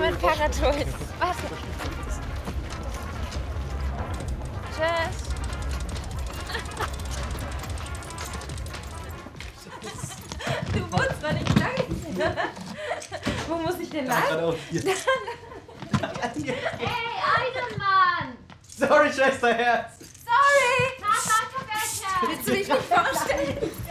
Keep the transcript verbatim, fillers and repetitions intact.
mit Paratools. Warte. Tschüss. Du wohnst noch nicht lange hier. Wo muss ich denn lang? Hey, Eisenmann! Sorry, Schwesterherz! Sorry! Tata, Willst du dich nicht vorstellen?